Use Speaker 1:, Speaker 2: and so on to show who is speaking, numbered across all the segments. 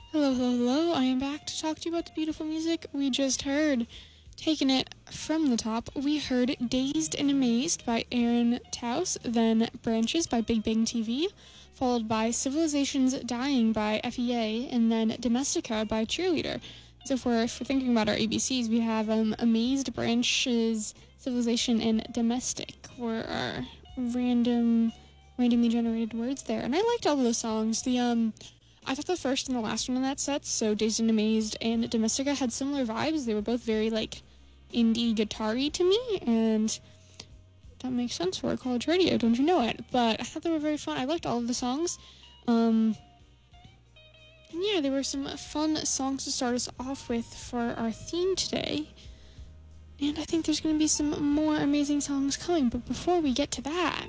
Speaker 1: Hello, hello, hello. I am back to talk to you about the beautiful music we just heard. Taking it from the top, we heard Dazed and Amazed by Aaron Taus, then Branches by Big Bang TV, followed by Civilization's Dying by FEA, and then Domestica by Cheerleader. So for thinking about our ABCs, we have Amazed, Branches, Civilization, and Domestic were our randomly generated words there. And I liked all of those songs. I thought the first and the last one in that set, so Dazed and Amazed and Domestica, had similar vibes. They were both very, indie guitar-y to me, and that makes sense for college radio, don't you know it? But I thought they were very fun. I liked all of the songs. Yeah, there were some fun songs to start us off with for our theme today. And I think there's going to be some more amazing songs coming, but before we get to that,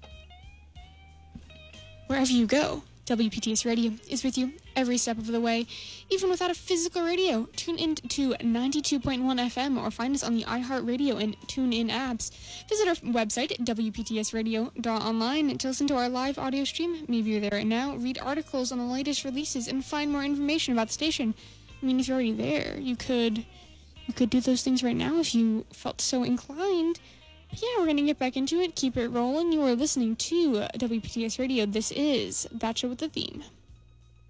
Speaker 1: wherever you go, WPTS Radio is with you every step of the way, even without a physical radio. Tune in to 92.1 FM or find us on the iHeartRadio and TuneIn apps. Visit our website, WPTSradio.online, to listen to our live audio stream. Maybe you're there right now. Read articles on the latest releases and find more information about the station. I mean, if you're already there, you could do those things right now if you felt so inclined. Yeah, we're going to get back into it. Keep it rolling. You are listening to WPTS Radio. This is That Show with the Theme.